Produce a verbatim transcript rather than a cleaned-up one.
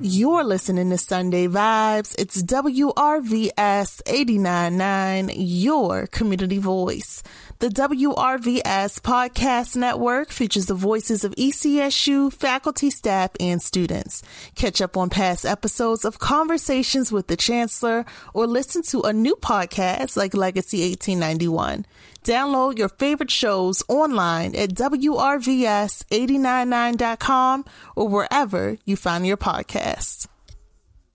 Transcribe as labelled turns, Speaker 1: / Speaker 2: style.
Speaker 1: You're listening to Sunday Vibes. It's W R V S eighty-nine point nine, your community voice. The W R V S Podcast Network features the voices of E C S U faculty, staff, and students. Catch up on past episodes of Conversations with the Chancellor or listen to a new podcast like Legacy eighteen ninety-one. Download your favorite shows online at W R V S eight nine nine dot com or wherever you find your podcasts.